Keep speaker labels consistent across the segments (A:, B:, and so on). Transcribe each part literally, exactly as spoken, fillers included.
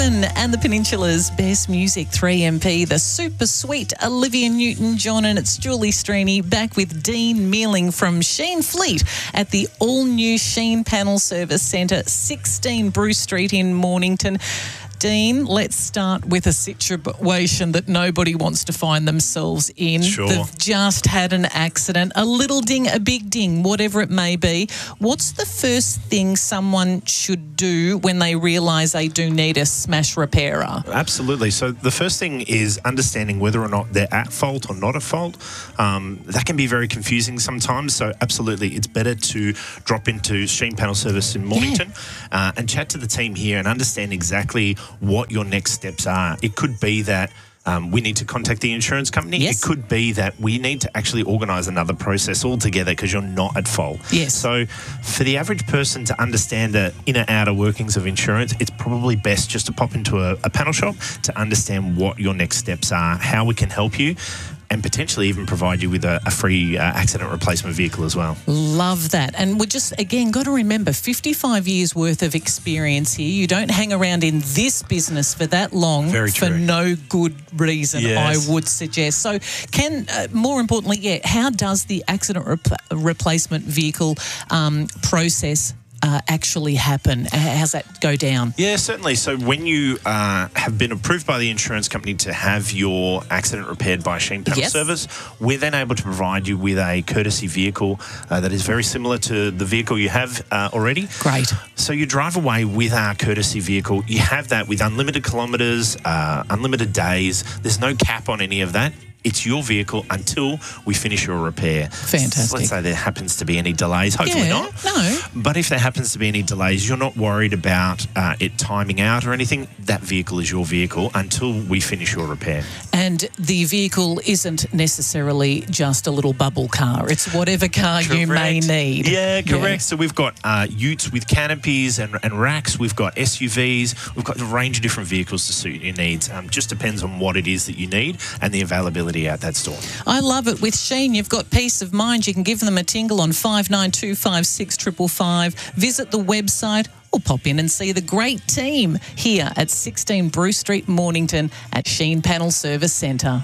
A: Melbourne and the Peninsula's best music, three M P, the super sweet Olivia Newton-John, and it's Julie Streeney back with Dean Mealing from Sheen Fleet at the all-new Sheen Panel Service Centre, sixteen Bruce Street in Mornington. Dean, let's start with a situation that nobody wants to find themselves in.
B: Sure.
A: They've just had an accident, a little ding, a big ding, whatever it may be. What's the first thing someone should do when they realise they do need a smash repairer?
B: Absolutely. So the first thing is understanding whether or not they're at fault or not at fault. Um, that can be very confusing sometimes. So absolutely, it's better to drop into Sheen Panel Service in Mornington yeah. uh, and chat to the team here and understand exactly what your next steps are. It could be that um, we need to contact the insurance company.
A: Yes.
B: It could be that we need to actually organise another process altogether because you're not at fault.
A: Yes.
B: So for the average person to understand the inner outer workings of insurance, it's probably best just to pop into a, a panel shop to understand what your next steps are, how we can help you, and potentially even provide you with a, a free uh, accident replacement vehicle as well.
A: Love that. And we're just, again, got to remember, fifty-five years worth of experience here. You don't hang around in this business for that long
B: Very
A: for
B: true.
A: no good reason,
B: Yes.
A: I would suggest. So can, uh, more importantly, yeah, how does the accident rep- replacement vehicle um, process Uh, actually happen? How's that go down?
B: Yeah, certainly. So when you uh, have been approved by the insurance company to have your accident repaired by Sheen Panel
A: Yes.
B: Service, we're then able to provide you with a courtesy vehicle uh, that is very similar to the vehicle you have uh, already.
A: Great.
B: So you drive away with our courtesy vehicle. You have that with unlimited kilometres, uh, unlimited days. There's no cap on any of that. It's your vehicle until we finish your repair.
A: Fantastic.
B: So let's say there happens to be any delays. Hopefully
A: Yeah,
B: not.
A: no.
B: But if there happens to be any delays, you're not worried about uh, it timing out or anything. That vehicle is your vehicle until we finish your repair.
A: And the vehicle isn't necessarily just a little bubble car. It's whatever car you may need.
B: Yeah, correct.
A: Yeah.
B: So we've got uh, utes with canopies and, and racks. We've got S U Vs. We've got a range of different vehicles to suit your needs. Um, just depends on what it is that you need and the availability at that store.
A: I love it. With Sheen, you've got peace of mind. You can give them a tingle on five nine two five six five five five. Visit the website or pop in and see the great team here at sixteen Bruce Street, Mornington at Sheen Panel Service Centre.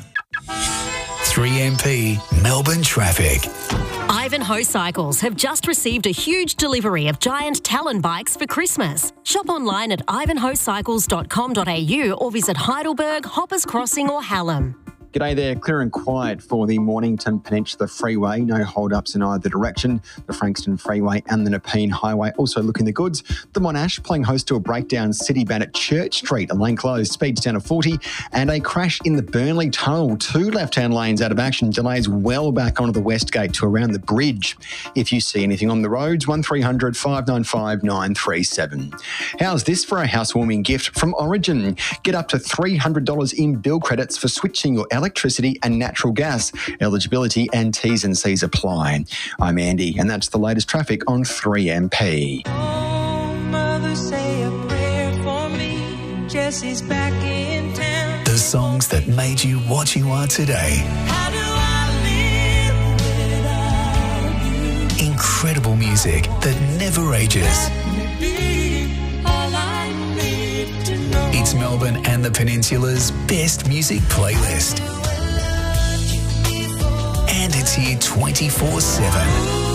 C: three M P Melbourne Traffic.
D: Ivanhoe Cycles have just received a huge delivery of giant Talon bikes for Christmas. Shop online at ivanhoe cycles dot com dot a u or visit Heidelberg, Hoppers Crossing or Hallam.
E: G'day there, clear and quiet for the Mornington Peninsula Freeway. No hold-ups in either direction. The Frankston Freeway and the Nepean Highway also looking the goods. The Monash playing host to a breakdown city ban at Church Street, a lane closed, speeds down to forty, and a crash in the Burnley Tunnel. Two left-hand lanes out of action, delays well back onto the West Gate to around the bridge. If you see anything on the roads, one three hundred five nine five nine three seven. How's this for a housewarming gift from Origin? Get up to three hundred dollars in bill credits for switching your electricity and natural gas. Eligibility and T's and C's apply. I'm Andy, and that's the latest traffic on three M P.
F: Oh, mother, say a prayer for me. Jesse's back in town.
C: The songs that made you what you are today.
F: How do I live without you?
C: Incredible music that never ages.
F: Let me be all I need to know.
C: It's Melbourne and the Peninsula's best music playlist. And it's here twenty-four seven.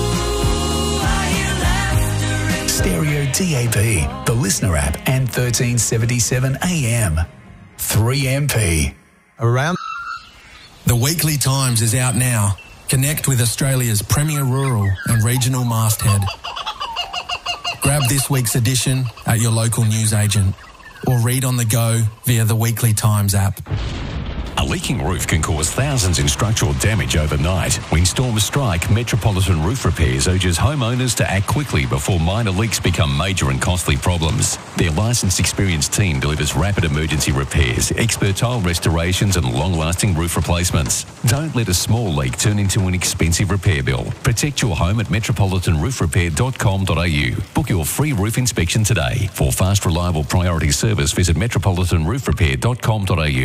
C: Stereo D A B, the Listener app, and thirteen seventy-seven A M. three M P.
G: Around. The Weekly Times is out now. Connect with Australia's premier rural and regional masthead. Grab this week's edition at your local newsagent or read on the go via the Weekly Times app.
H: A leaking roof can cause thousands in structural damage overnight. When storms strike, Metropolitan Roof Repairs urges homeowners to act quickly before minor leaks become major and costly problems. Their licensed, experienced team delivers rapid emergency repairs, expert tile restorations and long-lasting roof replacements. Don't let a small leak turn into an expensive repair bill. Protect your home at metropolitan roof repair dot com dot a u. Book your free roof inspection today. For fast, reliable priority service, visit metropolitan roof repair dot com dot a u.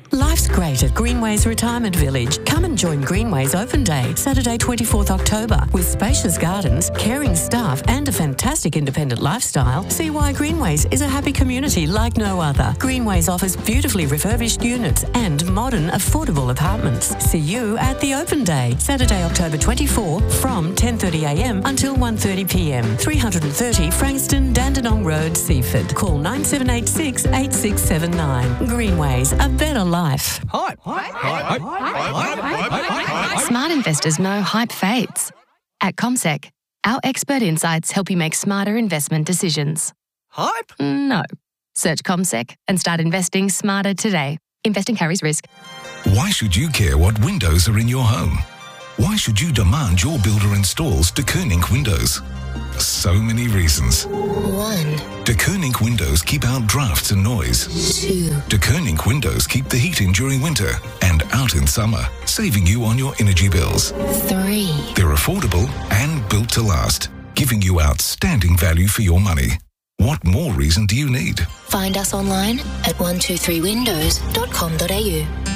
I: Life's great at Greenways Retirement Village. Come and join Greenways Open Day, Saturday twenty-fourth October. With spacious gardens, caring staff and a fantastic independent lifestyle, see why Greenways is a happy community like no other. Greenways offers beautifully refurbished units and modern, affordable apartments. See you at the Open Day, Saturday October twenty-fourth from ten thirty a m until one thirty p m. three thirty Frankston, Dandenong Road, Seaford. Call nine seven eight six, eight six seven nine. Greenways, a better life.
J: Hype. Hype. Hype. Hype.
K: Smart investors know hype fades. At CommSec, our expert insights help you make smarter investment decisions.
J: Hype?
K: No. Search CommSec and start investing smarter today. Investing carries risk.
L: Why should you care what windows are in your home? Why should you demand your builder installs De Koning windows? So many reasons.
M: One.
L: De Koning windows keep out drafts and noise.
M: Two.
L: De Koning windows keep the heat in during winter and out in summer, saving you on your energy bills.
M: Three.
L: They're affordable and built to last, giving you outstanding value for your money. What more reason do you need?
M: Find us online at one two three windows dot com dot a u.